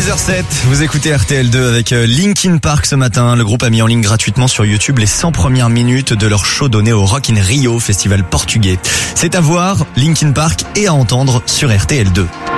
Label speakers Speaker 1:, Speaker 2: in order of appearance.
Speaker 1: 6h07, vous écoutez RTL2 avec Linkin Park ce matin. Le groupe a mis en ligne gratuitement sur YouTube les 100 premières minutes de leur show donné au Rock in Rio, festival portugais. C'est à voir, Linkin Park, et à entendre sur RTL2.